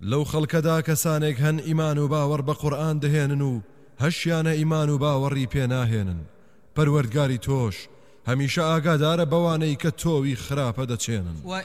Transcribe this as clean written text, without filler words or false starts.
لەو خەڵکەدا کەسانێک هەن ئیمان و باوەڕ بە قورئان دەهێنن و هەشیانە ئیمان و باوەڕی پێ ناهێنن پەروەردگاری تۆش هەمیشە ئاگادارە بەوانەی کە تۆوی خراپە دەچێنن